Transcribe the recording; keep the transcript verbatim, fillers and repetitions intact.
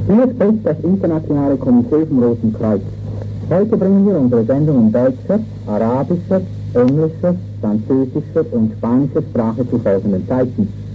Hier spricht das Internationale Komitee vom Roten Kreuz. Heute bringen wir unsere Sendung in deutscher, arabischer, englischer, französischer und spanischer Sprache zu folgenden Zeiten.